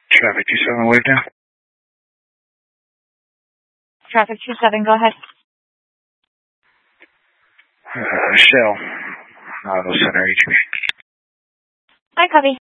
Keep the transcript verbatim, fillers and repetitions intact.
Traffic two seven, wave down. Traffic two seven, go ahead. Uh, Shell, Auto Center H P. Hi, copy.